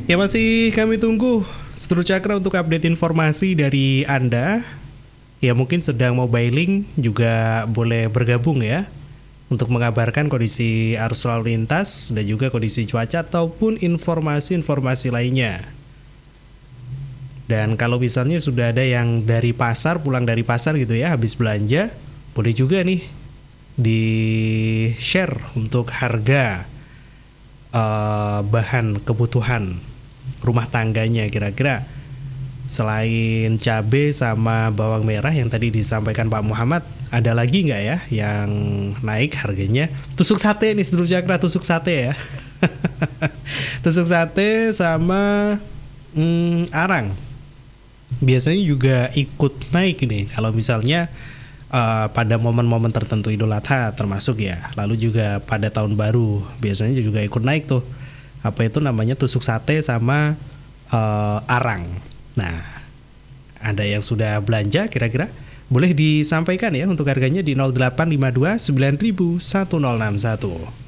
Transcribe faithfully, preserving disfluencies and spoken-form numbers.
Ya masih kami tunggu Seteru Cakra untuk update informasi dari Anda. Ya mungkin sedang mobiling juga boleh bergabung ya, untuk mengabarkan kondisi arus lalu lintas dan juga kondisi cuaca ataupun informasi-informasi lainnya. Dan kalau misalnya sudah ada yang dari pasar, pulang dari pasar gitu ya, habis belanja, boleh juga nih di share untuk harga uh, bahan kebutuhan rumah tangganya kira-kira. Selain cabai sama bawang merah yang tadi disampaikan Pak Muhammad, ada lagi nggak ya yang naik harganya? Tusuk sate nih Seluruh Cakra, tusuk sate ya. Tusuk sate sama hmm, arang biasanya juga ikut naik nih kalau misalnya uh, pada momen-momen tertentu Idul Adha termasuk ya. Lalu juga pada tahun baru biasanya juga ikut naik tuh. Apa itu namanya, tusuk sate sama uh, arang. Nah, ada yang sudah belanja kira-kira? Boleh disampaikan ya untuk harganya di nol delapan lima dua sembilan satu nol enam satu.